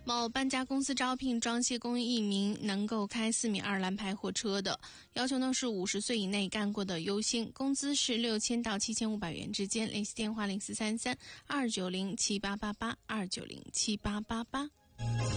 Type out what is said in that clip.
某搬家公司招聘装卸工1名，能够开4.2米蓝牌货车的，要求呢是50岁以内干过的优先，工资是6000到7500元之间。联系电话0433290788290788。